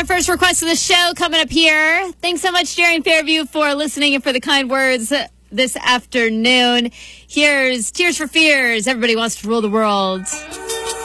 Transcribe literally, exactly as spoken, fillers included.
our first request of the show coming up here. Thanks so much, Jerry in Fairview, for listening and for the kind words this afternoon. Here's Tears for Fears. Everybody wants to rule the world.